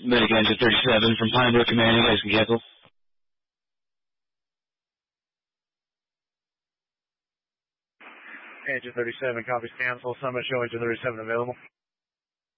Medic Engine 37 from Pinebrook Command, you guys can cancel. Engine 37, copies cancel. Summit show Engine 37 available.